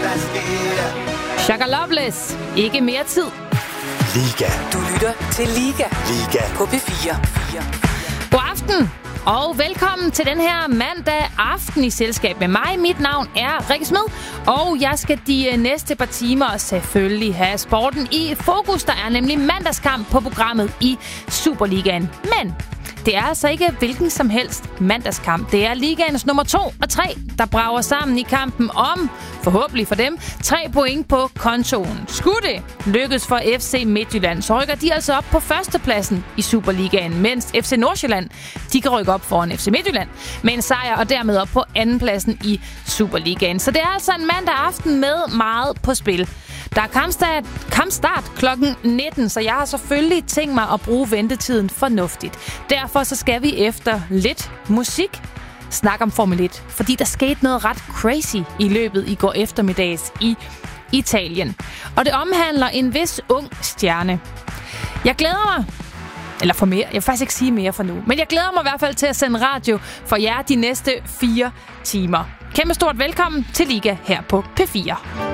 Shaka Loveless. Ikke mere tid. Liga. Du lytter til Liga. Liga. På P4. God aften, og velkommen til den her mandag aften i selskab med mig. Mit navn er Rikke Smed, og jeg skal de næste par timer selvfølgelig have sporten i fokus. Der er nemlig mandagskamp på programmet i Superligaen. Men det er altså ikke hvilken som helst mandagskamp. Det er ligaens nummer 2 og 3, der brager sammen i kampen om, forhåbentlig for dem, 3 point på kontoen. Skulle det lykkes for FC Midtjylland, så rykker de altså op på førstepladsen i Superligaen, mens FC Nordsjælland, de kan rykke op foran FC Midtjylland med en sejr og dermed op på andenpladsen i Superligaen. Så det er altså en mandag aften med meget på spil. Der er kampstart kl. 19, så jeg har selvfølgelig tænkt mig at bruge ventetiden fornuftigt. Derfor så skal vi efter lidt musik snakke om Formel 1, fordi der skete noget ret crazy i løbet i går eftermiddags i Italien. Og det omhandler en vis ung stjerne. Jeg glæder mig, eller for mere, jeg vil faktisk ikke sige mere for nu, men jeg glæder mig i hvert fald til at sende radio for jer de næste 4 timer. Kæmpe stort velkommen til Liga her på P4.